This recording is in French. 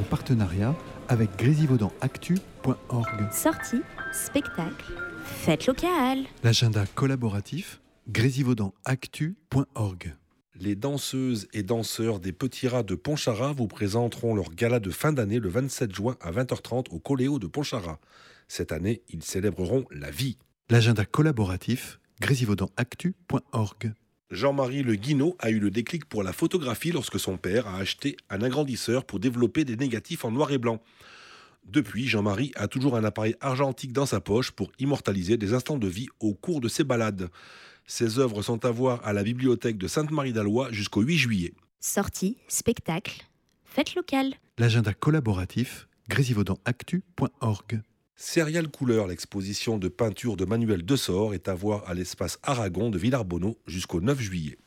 partenariat avec grésivaudanactu.org. Sorties, spectacles, fêtes locales. L'agenda collaboratif grésivaudanactu.org. Les danseuses et danseurs des Petits Rats de Pontcharrat vous présenteront leur gala de fin d'année le 27 juin à 20h30 au Coléo de Pontcharrat. Cette année, ils célébreront la vie. L'agenda collaboratif grésivaudanactu.org. Jean-Marie Le Guinaud a eu le déclic pour la photographie lorsque son père a acheté un agrandisseur pour développer des négatifs en noir et blanc. Depuis, Jean-Marie a toujours un appareil argentique dans sa poche pour immortaliser des instants de vie au cours de ses balades. Ses œuvres sont à voir à la bibliothèque de Sainte-Marie-d'Alloy jusqu'au 8 juillet. Sorties, spectacles, fêtes locales. L'agenda collaboratif grésivaudanactu.org. Serial Couleur, l'exposition de peinture de Manuel Dessort, est à voir à l'espace Aragon de Villarbonneau jusqu'au 9 juillet.